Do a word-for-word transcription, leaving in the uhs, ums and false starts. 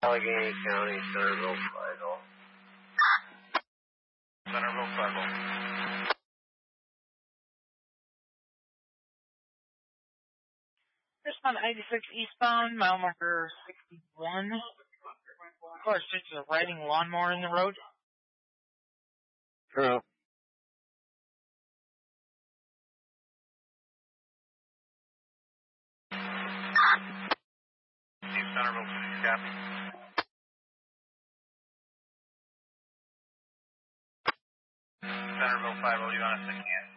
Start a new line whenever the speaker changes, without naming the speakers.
Allegheny County, Centerville, Flagel.
Centerville, Flagel.
Respond eighty-six eastbound, mile marker sixty-one. Car six is riding lawnmower in the road.
True.
Steve Centerville, please copy. Centerville five oh, you on a six, yeah.